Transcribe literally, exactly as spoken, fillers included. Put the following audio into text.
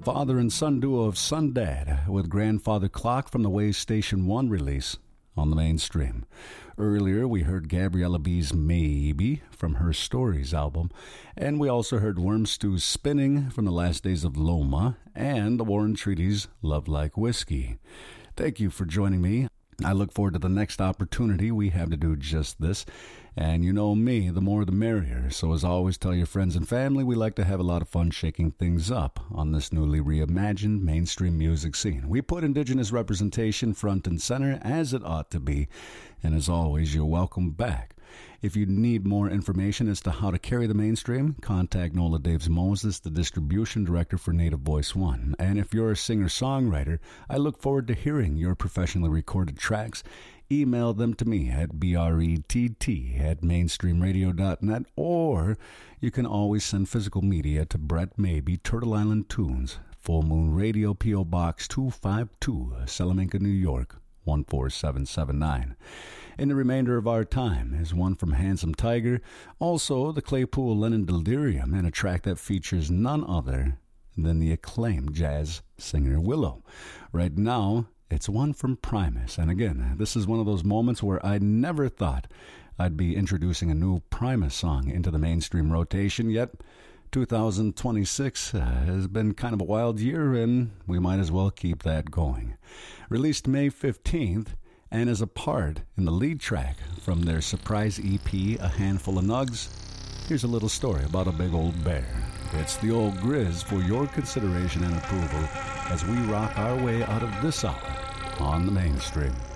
father and son duo of Sun Dad with Grandfather Clock from the Ways Station one release on the Mainstream. Earlier, we heard Gabriella B's Maybe from her Stories album, and we also heard Worm Stew's Spinning from the Last Days of Loma, and the War and Treaty's Love Like Whiskey. Thank you for joining me. I look forward to the next opportunity we have to do just this. And you know me, the more the merrier. So as always, tell your friends and family we like to have a lot of fun shaking things up on this newly reimagined mainstream music scene. We put Indigenous representation front and center as it ought to be. And as always, you're welcome back. If you need more information as to how to carry the mainstream, contact Nola Daves Moses, the distribution director for Native Voice One. And if you're a singer-songwriter, I look forward to hearing your professionally recorded tracks. Email them to me at brett at mainstreamradio dot net, or you can always send physical media to Brett Maybe, Turtle Island Tunes, Full Moon Radio, P O. Box two five two, Salamanca, New York, one four seven seven nine. In the remainder of our time is one from Handsome Tiger, also the Claypool Lennon Delirium, and a track that features none other than the acclaimed jazz singer Willow. Right now, it's one from Primus, and again, this is one of those moments where I never thought I'd be introducing a new Primus song into the mainstream rotation, yet two thousand twenty-six uh, has been kind of a wild year, and we might as well keep that going. Released May fifteenth, and as a part in the lead track from their surprise E P, A Handful of Nugs, here's a little story about a big old bear. It's the Old Grizz for your consideration and approval as we rock our way out of this hour on the Mainstream.